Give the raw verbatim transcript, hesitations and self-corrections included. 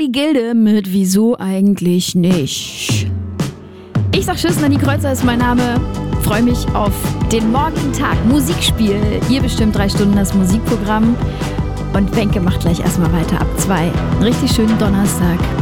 die Gilde mit Wieso eigentlich nicht. Ich sag Tschüss, Nanny Kreuzer ist mein Name. Freue mich auf den morgigen Tag. Musikspiel. Ihr bestimmt drei Stunden das Musikprogramm. Und Wenke macht gleich erstmal weiter ab zwei. Einen richtig schönen Donnerstag.